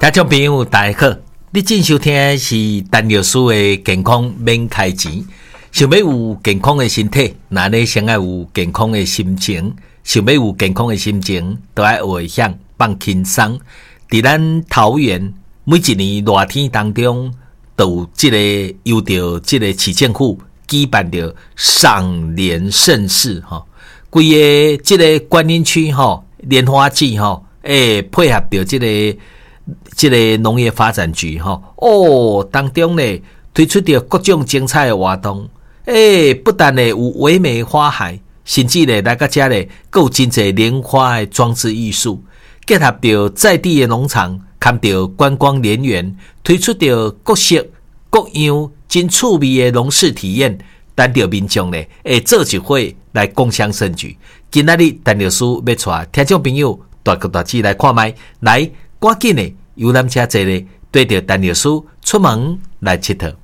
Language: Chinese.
听众朋友大家好，你正收听的是陈律师的健康免开钱。想要有健康的身体，那你先要有健康的心情。想要有健康的心情，都要回想放轻松。在咱桃园，每一年热天当中，都有这个由着这个市政府举办着赏莲盛事哈。规个这个观音区哈莲花季哈，配合着这个农业发展局哈当中呢推出着各种精彩的活动，不但呢有唯美花海，甚至呢来到这里，还有真侪莲花的装置艺术，结合着在地的农场，看到观光莲园，推出着各式各样真趣味的农事体验，等着民众呢做一回来共襄盛举。今仔日陈律师要带听众朋友大哥大姐来看卖，来赶紧的游览车坐咧，对着陈律师出门来佚佗。